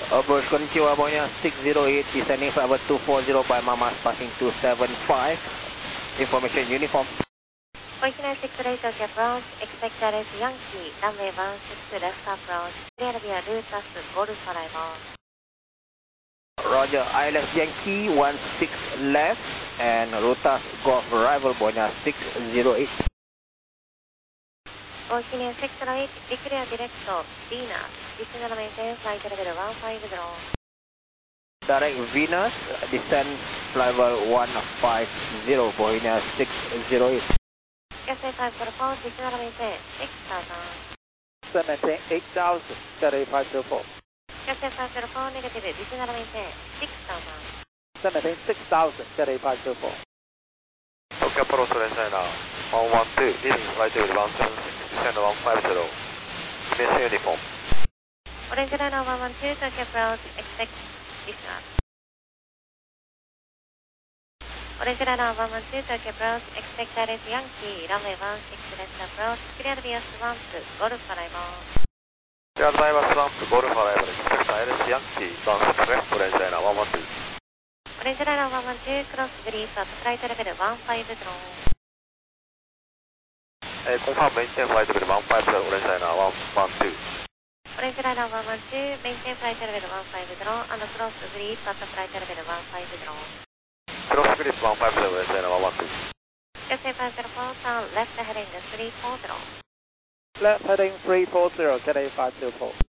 Burj Konnichiwa, Boeing 608, descending flight 240 by Mamas, passing 275. Information uniform. Original 68 approach, expect direct Yankee, runway 16 left approach, clear via Lutas, Golf arrival. Roger, ILS Yankee 16 left and Rutas Golf arrival, Boeing 608. Original 608, declare direct Venus, descend maintain flight level 15 drone. Direct Venus, descend flight level 150, Boeing 608. USA 504, descend maintain 6000. Descend maintain 8000, Cathay 504. USA 504, negative, descend maintain 6000. Descend maintain 6000, Cathay 504. Okay, approach China 112, leading flight level 176, descend 150. Information uniform. Orange Liner 112, Tokyo approach, expect distance. Orange Liner 112, Tokyo approach, expect direct Yankee, runway 16 left approach, clear via swamp, Golf arrival. Clear via swamp, Golf arrival, expect ILS Yankee, 16 left, Orange Liner 112. Orange Liner 112, cross breeze at flight level 15 drone. Confirm maintain flight level 150, Orange Liner 112. Orange Liner 112, maintain flight level 15 drone and cross breeze at flight level 15 drone. Cross breeze 150, Orange Liner 112. USA 504, turn left heading 34 drone. Left heading 340, Cathay 504.